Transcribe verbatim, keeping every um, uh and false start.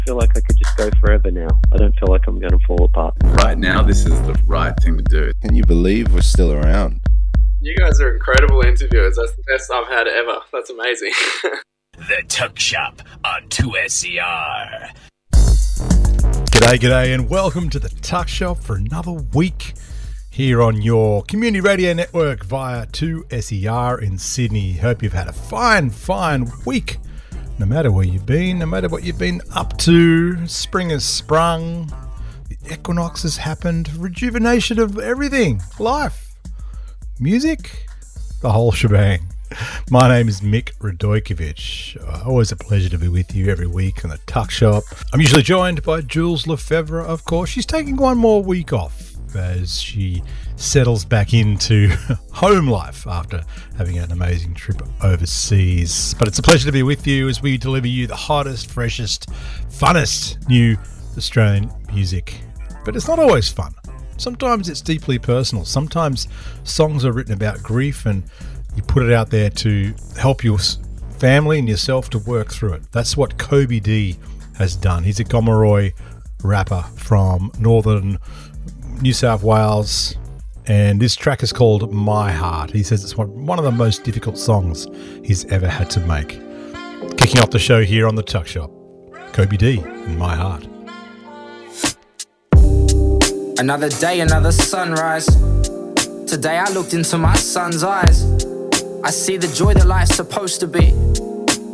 I feel like I could just go forever now. I don't feel like I'm going to fall apart. Right now, this is the right thing to do. Can you believe we're still around? You guys are incredible interviewers. That's the best I've had ever. That's amazing. The Tuck Shop on two S E R. G'day, g'day, and welcome to the Tuck Shop for another week here on your community radio network via two S E R in Sydney. Hope you've had a fine, fine week. No matter where you've been, no matter what you've been up to, spring has sprung, the equinox has happened, rejuvenation of everything, life, music, the whole shebang. My name is Mick Radojkovic. Uh, always a pleasure to be with you every week on the Tuck Shop. I'm usually joined by Jules Lefebvre, of course. She's taking one more week off as she settles back into home life after having an amazing trip overseas. But it's a pleasure to be with you as we deliver you the hottest, freshest, funnest new Australian music. But it's not always fun. Sometimes it's deeply personal. Sometimes songs are written about grief and you put it out there to help your family and yourself to work through it. That's what Kobe D has done. He's a Gomeroi rapper from northern New South Wales, and this track is called My Heart. He says it's one of the most difficult songs he's ever had to make. Kicking off the show here on the Tuck Shop, Kobe D and My Heart. Another day, another sunrise. Today I looked into my son's eyes. I see the joy that life's supposed to be.